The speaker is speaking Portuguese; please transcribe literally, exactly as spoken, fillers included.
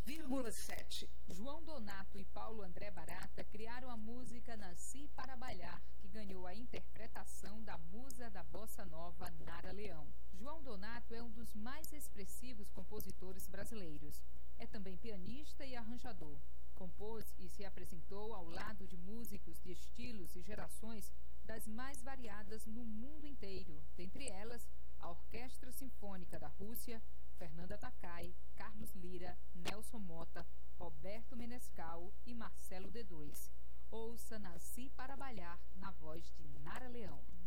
vírgula sete. João Donato e Paulo André Barata criaram a música Nasci para Bailar, que ganhou a interpretação da musa da bossa nova Nara Leão. João Donato é um dos mais expressivos compositores brasileiros. É também pianista e arranjador. Compôs e se apresentou ao lado de músicos de estilos e gerações das mais variadas no mundo inteiro, dentre elas a Orquestra Sinfônica da Rússia, Fernanda Takai, Carlos Lira, Nelson Motta, Roberto Menescal e Marcelo D dois. Ouça Nasci para Bailar, na voz de Nara Leão.